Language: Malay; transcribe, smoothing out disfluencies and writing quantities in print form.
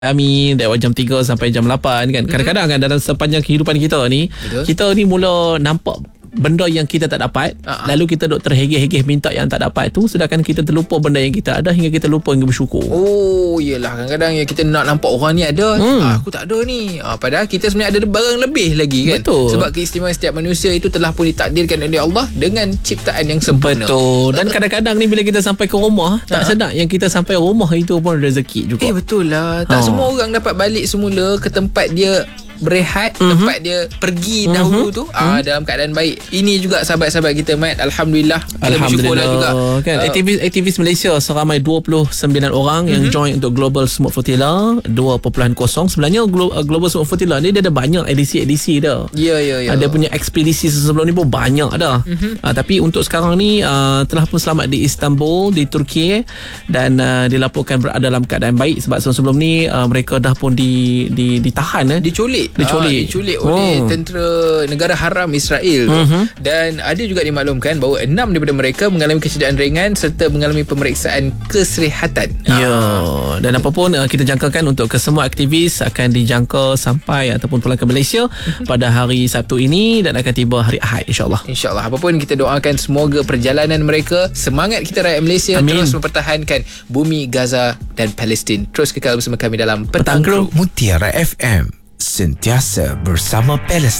kami lewat jam 3 sampai jam 8 kan. Kadang-kadang kan dalam sepanjang kehidupan kita ni, betul, kita ni mula nampak benda yang kita tak dapat, lalu kita duk terhegeh-hegeh minta yang tak dapat tu, sedangkan kita terlupa benda yang kita ada hingga kita lupa hingga bersyukur. Oh, yelah, kadang-kadang yang kita nak nampak orang ni ada, aku tak ada ni. Padahal kita sebenarnya ada barang lebih lagi kan. Betul. Sebab keistimewaan setiap manusia itu telah pun ditakdirkan oleh Allah dengan ciptaan yang sempurna. Betul. Dan kadang-kadang ni bila kita sampai ke rumah, tak sedar yang kita sampai rumah itu pun rezeki juga. Betul lah. Tak semua orang dapat balik semula ke tempat dia berehat, tempat dia pergi dahulu tu dalam keadaan baik. Ini juga sahabat-sahabat kita, Mat, Alhamdulillah. Alhamdulillah juga kan. Aktivis Malaysia seramai 29 orang yang join untuk Global Smoke Flotilla 2.0. Sebenarnya Global Smoke Flotilla ni dia ada banyak edisi dah. Ya. Ada punya ekspedisi sebelum ni pun banyak dah. Tapi untuk sekarang ni telah pun selamat di Istanbul, di Turki, dan dilaporkan berada dalam keadaan baik. Sebab sebelum ni mereka dah pun ditahan, diculik oleh tentera negara haram Israel dan ada juga dimaklumkan bahawa 6 daripada mereka mengalami kecederaan ringan serta mengalami pemeriksaan kesihatan. Dan apapun kita jangkakan untuk kesemua aktivis akan dijangka sampai ataupun pulang ke Malaysia pada hari Sabtu ini dan akan tiba hari Ahad, insyaAllah. Apapun kita doakan semoga perjalanan mereka, semangat kita rakyat Malaysia, Amin, terus mempertahankan bumi Gaza dan Palestin. Terus kekal bersama kami dalam Petang Kru. Mutiara FM, sentiasa bersama Palestin.